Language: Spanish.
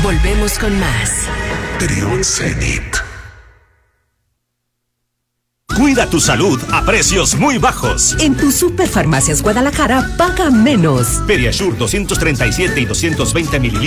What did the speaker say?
Volvemos con más. Trión Zenit. Cuida tu salud a precios muy bajos. En tu Superfarmacias Guadalajara, paga menos. Pediasure 237 y 220 mililitros.